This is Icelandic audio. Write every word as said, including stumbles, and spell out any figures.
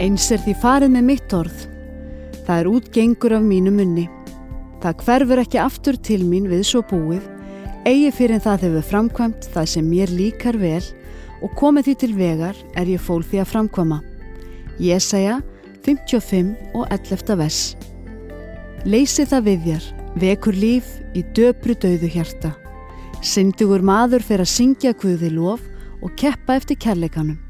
Eins er því farið með mitt orð. Það er útgengur af mínu munni. Það hverfur ekki aftur til mín við svo búið, eigi fyrir en það hefur framkvæmt það sem mér líkar vel og komið því til vegar er ég fól því að framkvæma. Jesaja fimmtíu og fimm og ellefta vers. Leysi það við þér, vekur líf í döpru dauðu hjarta. Syndugur maður fer að syngja Guði lof og keppa eftir kærleikanum.